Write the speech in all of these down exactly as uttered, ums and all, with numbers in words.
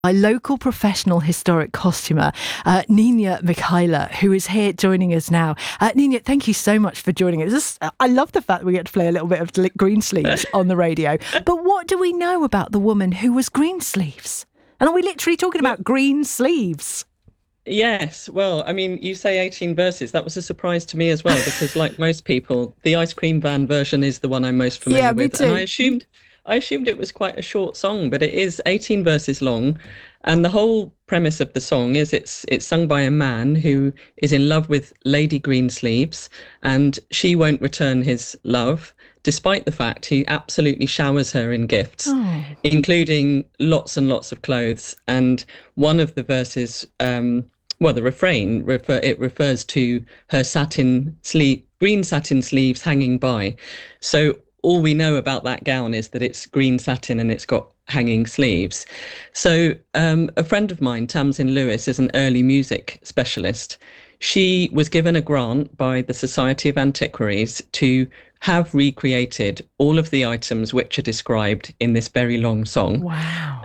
My local professional historic costumer, uh, Nina Mikhaila, who is here joining us now. Uh, Nina, thank you so much for joining us. This, I love the fact that we get to play a little bit of Greensleeves on the radio. But what do we know about the woman who was Greensleeves? And are we literally talking about green sleeves? Yes, well, I mean, you say eighteen verses. That was a surprise to me as well, because like most people, the Ice Cream Van version is the one I'm most familiar Yeah, me with. too. And I assumed I assumed it was quite a short song, but it is eighteen verses long. And the whole premise of the song is it's it's sung by a man who is in love with Lady Greensleeves, and she won't return his love, despite the fact he absolutely showers her in gifts, Oh. including lots and lots of clothes. And one of the verses, um, well, the refrain, refer, it refers to her satin sleeve, green satin sleeves hanging by. So all we know about that gown is that it's green satin and it's got hanging sleeves. So um, a friend of mine, Tamsin Lewis, is an early music specialist. She was given a grant by the Society of Antiquaries to have recreated all of the items which are described in this very long song. Wow.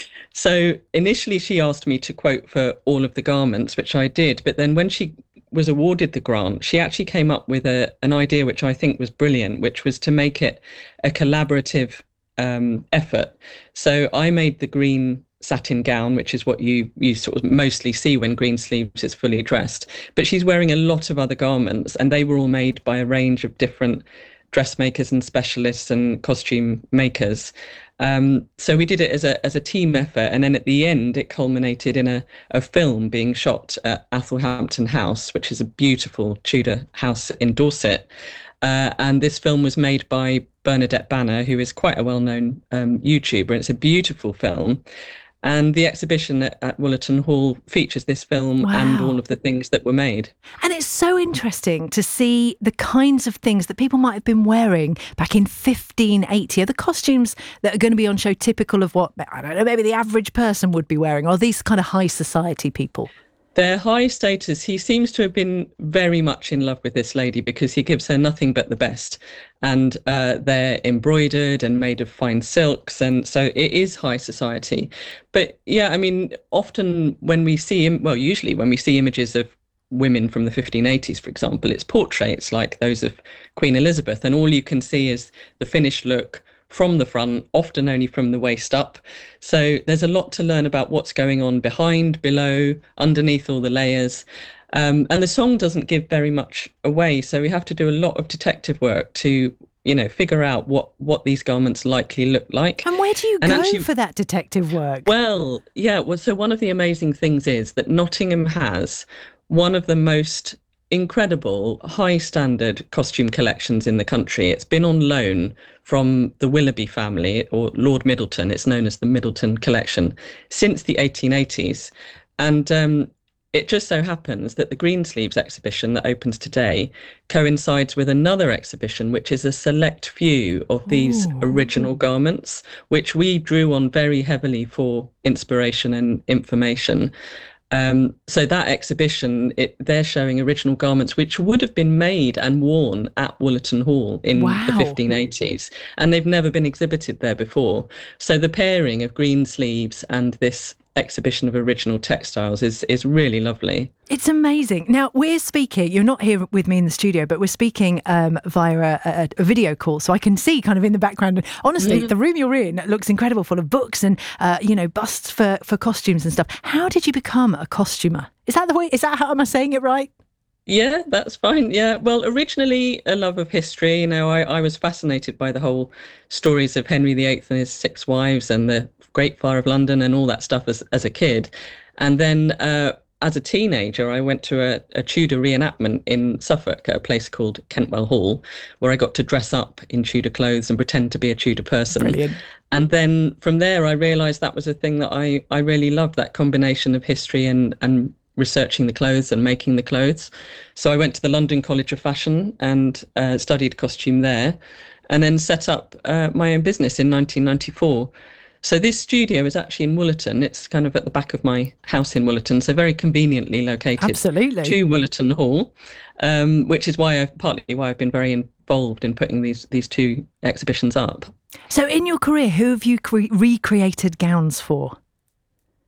So initially she asked me to quote for all of the garments, which I did. But then when she was awarded the grant, she actually came up with a, an idea which I think was brilliant, which was to make it a collaborative um, effort. So I made the green satin gown, which is what you you sort of mostly see when Greensleeves is fully dressed. But she's wearing a lot of other garments, and they were all made by a range of different dressmakers and specialists and costume makers. Um, so we did it as a as a team effort, and then at the end it culminated in a, a film being shot at Athelhampton House, which is a beautiful Tudor house in Dorset. Uh, and this film was made by Bernadette Banner, who is quite a well-known um, YouTuber. It's a beautiful film. And the exhibition at, at Woollerton Hall features this film Wow. and all of the things that were made. And it's so interesting to see the kinds of things that people might have been wearing back in fifteen eighty. Are the costumes that are going to be on show typical of what, I don't know, maybe the average person would be wearing, or these kind of high society people? They're high status. He seems to have been very much in love with this lady because he gives her nothing but the best. And uh, they're embroidered and made of fine silks. And so it is high society. But yeah, I mean, often when we see, well, usually when we see images of women from the fifteen eighties, for example, it's portraits like those of Queen Elizabeth. And all you can see is the finished look from the front, often only from the waist up. So there's a lot to learn about what's going on behind, below, underneath all the layers. Um, and the song doesn't give very much away. So we have to do a lot of detective work to, you know, figure out what, what these garments likely look like. And where do you and go actually, for that detective work? Well, yeah. Well, so one of the amazing things is that Nottingham has one of the most incredible high standard costume collections in the country. It's been on loan from the Willoughby family, or Lord Middleton. It's known as the Middleton Collection, since the eighteen eighties. And um, it just so happens that the Greensleeves exhibition that opens today coincides with another exhibition, which is a select few of these Ooh. original garments, which we drew on very heavily for inspiration and information. Um, so that exhibition, it, they're showing original garments which would have been made and worn at Woollerton Hall in Wow. the fifteen eighties, and they've never been exhibited there before. So the pairing of Greensleeves and this exhibition of original textiles is is really lovely. It's amazing. Now, we're speaking, you're not here with me in the studio, but we're speaking um, via a, a, a video call, so I can see kind of in the background. Honestly, mm. the room you're in looks incredible, full of books and, uh, you know, busts for, for costumes and stuff. How did you become a costumer? Is that the way, is that how, am I saying it right? Yeah, that's fine. Yeah. Well, originally a love of history. You know, I, I was fascinated by the whole stories of Henry the Eighth and his six wives and the Great Fire of London and all that stuff as, as a kid. And then uh, as a teenager, I went to a, a Tudor reenactment in Suffolk at a place called Kentwell Hall, where I got to dress up in Tudor clothes and pretend to be a Tudor person. Brilliant. And then from there, I realised that was a thing that I, I really loved, that combination of history and, and researching the clothes and making the clothes. So I went to the London College of Fashion and uh, studied costume there, and then set up uh, my own business in nineteen ninety-four. So this studio is actually in Woollerton. It's kind of at the back of my house in Woollerton, so very conveniently located Absolutely. to Woollerton Hall, um, which is why I've partly why I've been very involved in putting these these two exhibitions up. So in your career, who have you cre- recreated gowns for?